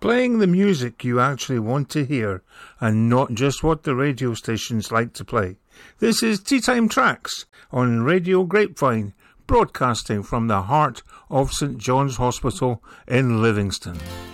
Playing the music you actually want to hear and not just what the radio stations like to play. This is Tea Time Tracks on Radio Grapevine, broadcasting from the heart of St John's Hospital in Livingston.